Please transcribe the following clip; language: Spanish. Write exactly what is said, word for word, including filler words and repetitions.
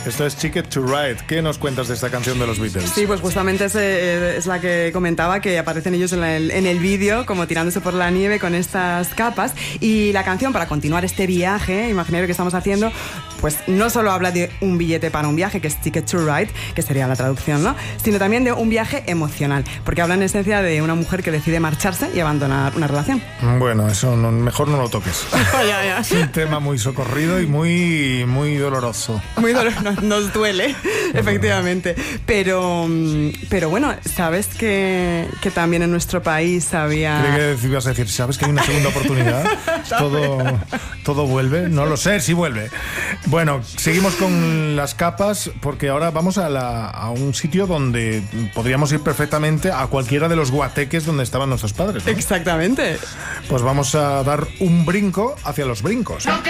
Esto es Ticket to Ride. ¿Qué nos cuentas de esta canción de los Beatles? Sí, pues justamente es, eh, es la que comentaba, que aparecen ellos en el, en el vídeo como tirándose por la nieve con estas capas. Y la canción, para continuar este viaje imaginario que estamos haciendo, pues no solo habla de un billete para un viaje, que es Ticket to Ride, que sería la traducción, ¿no? Sino también de un viaje emocional, porque habla en esencia de una mujer que decide marcharse y abandonar una relación. Bueno, eso no, mejor no lo toques. ya, ya. Es un tema muy socorrido y muy, muy doloroso. Muy doloroso, nos duele, efectivamente. Pero, pero bueno, ¿sabes que, que también en nuestro país había... Creí que ibas a decir, ¿sabes que hay una segunda oportunidad? todo, todo vuelve. No lo sé si vuelve. Bueno, seguimos con las capas, porque ahora vamos a, la, a un sitio donde podríamos ir perfectamente a cualquiera de los guateques donde estaban nuestros padres, ¿no? Exactamente. Pues vamos a dar un brinco hacia los brincos.